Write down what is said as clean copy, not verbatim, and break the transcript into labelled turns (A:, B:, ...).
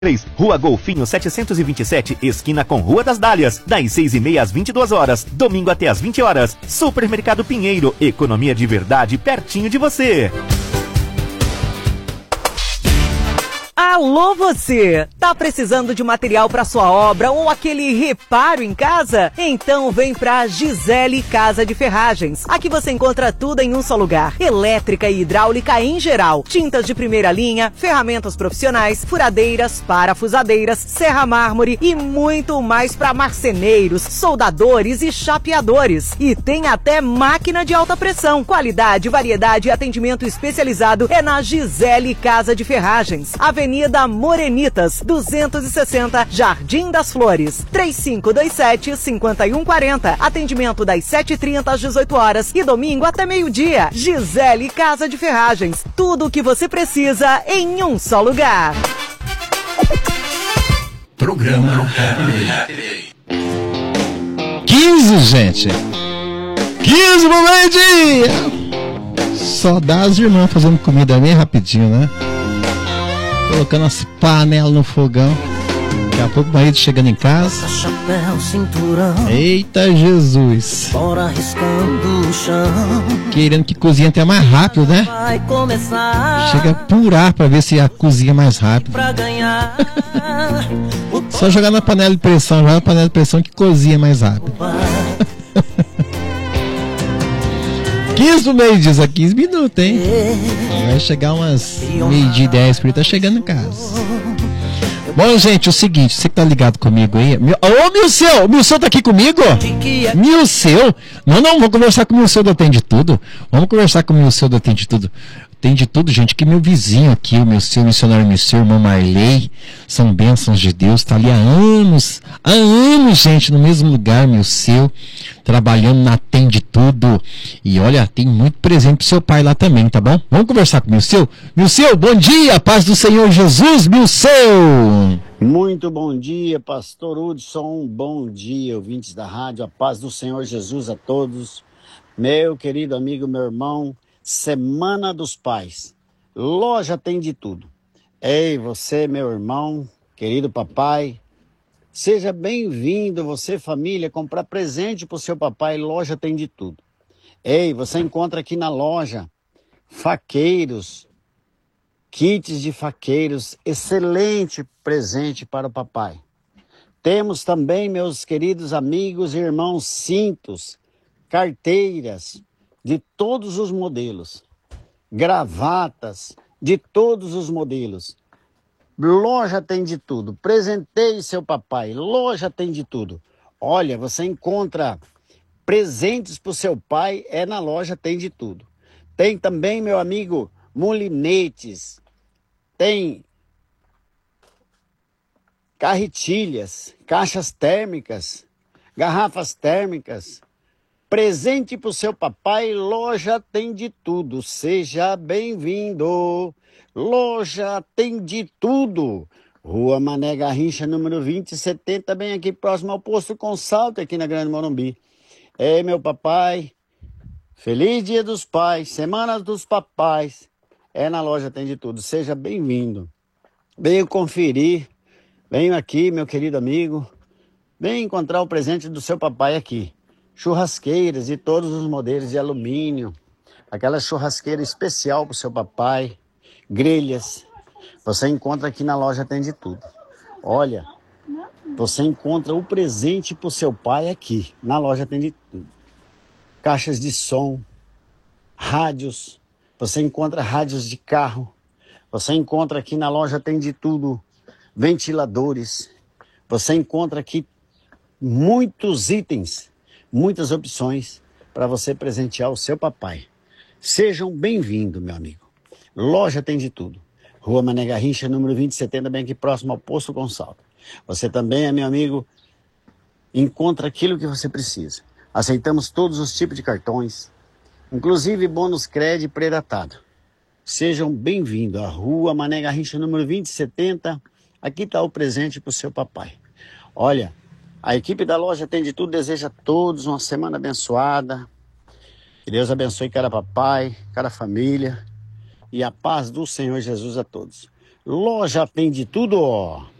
A: Rua Golfinho 727, esquina com Rua das Dálias, das 6h30 às 22 horas, domingo até às 20 horas. Supermercado Pinheiro, economia de verdade pertinho de você.
B: Alô você! Tá precisando de material para sua obra ou aquele reparo em casa? Então vem pra Gisele Casa de Ferragens. Aqui você encontra tudo em um só lugar. Elétrica e hidráulica em geral. Tintas de primeira linha, ferramentas profissionais, furadeiras, parafusadeiras, serra mármore e muito mais para marceneiros, soldadores e chapeadores. E tem até máquina de alta pressão. Qualidade, variedade e atendimento especializado é na Gisele Casa de Ferragens. Avenida Morenitas, 260, Jardim das Flores, 3527-5140. Atendimento das 7h30 às 18 horas e domingo até meio-dia. Gisele Casa de Ferragens. Tudo o que você precisa em um só lugar.
C: Programa
D: 15, gente. 15 no meio-dia. Só dá as irmãs fazendo comida bem rapidinho, né? Colocando as panelas no fogão. Daqui a pouco o marido chegando em casa.
E: Chapéu, cinturão.
D: Eita Jesus.
E: Bora riscando o chão.
D: Querendo que cozinhe até mais rápido, né?
E: Vai começar.
D: Chega a apurar pra ver se a cozinha é mais rápido.
E: Pra ganhar.
D: Só jogar na panela de pressão. Joga na panela de pressão que cozinha mais rápido. 15 do meio-dia, só 15 minutos, hein? Vai chegar umas meio-dia e 10, porque tá chegando em casa. Bom, gente, o seguinte, você que tá ligado comigo aí. Ô, Milceu! O Milceu tá aqui comigo? Milceu? Não, vamos conversar com o Milceu do Atende Tudo. Vamos conversar com o Milceu do Atende Tudo. Tem de tudo, gente, que meu vizinho aqui, o Milceu, o missionário Milceu, irmão Marley, são bênçãos de Deus, tá ali há anos, gente, no mesmo lugar, Milceu, trabalhando na Atende Tudo, e olha, tem muito presente pro seu pai lá também, tá bom? Vamos conversar com o Milceu? Milceu, bom dia, paz do Senhor Jesus, Milceu!
F: Muito bom dia, pastor Hudson, bom dia, ouvintes da rádio, a paz do Senhor Jesus a todos, meu querido amigo, meu irmão. Semana dos Pais, loja tem de tudo. Ei, você, meu irmão, querido papai, seja bem-vindo, você, família, comprar presente para o seu papai, loja tem de tudo. Ei, você encontra aqui na loja faqueiros, kits de faqueiros, excelente presente para o papai. Temos também, meus queridos amigos e irmãos, cintos, carteiras, de todos os modelos, gravatas de todos os modelos. Loja tem de tudo. Presenteie seu papai. Loja tem de tudo. Olha, você encontra presentes para o seu pai, é na loja tem de tudo. Tem também, meu amigo, molinetes. Tem carretilhas, caixas térmicas, garrafas térmicas. Presente para o seu papai, loja tem de tudo. Seja bem-vindo. Loja tem de tudo. Rua Mané Garrincha, número 2070, bem aqui próximo ao posto Consalto, aqui na Grande Morumbi. Ei, meu papai, feliz Dia dos Pais, Semana dos Papais. É na loja tem de tudo. Seja bem-vindo. Venha conferir. Venha aqui, meu querido amigo. Venha encontrar o presente do seu papai aqui. Churrasqueiras de todos os modelos de alumínio, aquela churrasqueira especial para o seu papai, grelhas, você encontra aqui na loja tem de tudo. Olha, você encontra o presente para o seu pai aqui, na loja tem de tudo. Caixas de som, rádios, você encontra rádios de carro, você encontra aqui na loja tem de tudo, ventiladores, você encontra aqui muitos itens, muitas opções para você presentear o seu papai. Sejam bem-vindos, meu amigo. Loja tem de tudo. Rua Mané Garrincha, número 2070, bem aqui próximo ao Posto Consalto. Você também, meu amigo, encontra aquilo que você precisa. Aceitamos todos os tipos de cartões, inclusive bônus crédito pré-datado. Sejam bem-vindos à Rua Mané Garrincha, número 2070. Aqui está o presente para o seu papai. Olha, a equipe da loja tem de tudo, deseja a todos uma semana abençoada. Que Deus abençoe cada papai, cada família. E a paz do Senhor Jesus a todos. Loja tem de tudo, ó.